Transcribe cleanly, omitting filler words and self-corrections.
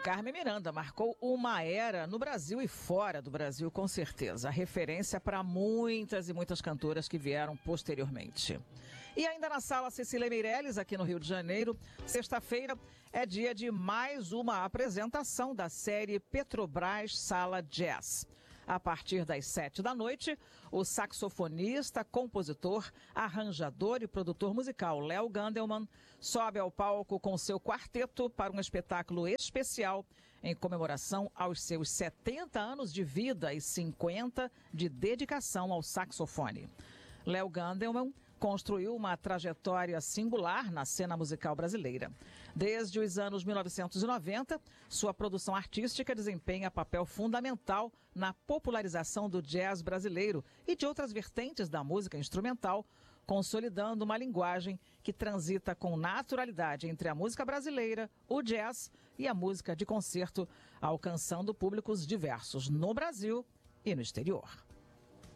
Carmen Miranda marcou uma era no Brasil e fora do Brasil, com certeza. A referência para muitas e muitas cantoras que vieram posteriormente. E ainda na Sala Cecília Meirelles, aqui no Rio de Janeiro, sexta-feira é dia de mais uma apresentação da série Petrobras Sala Jazz. A partir das 19h, o saxofonista, compositor, arranjador e produtor musical Léo Gandelman sobe ao palco com seu quarteto para um espetáculo especial em comemoração aos seus 70 anos de vida e 50 de dedicação ao saxofone. Léo Gandelman construiu uma trajetória singular na cena musical brasileira. Desde os anos 1990, sua produção artística desempenha papel fundamental na popularização do jazz brasileiro e de outras vertentes da música instrumental, consolidando uma linguagem que transita com naturalidade entre a música brasileira, o jazz e a música de concerto, alcançando públicos diversos no Brasil e no exterior.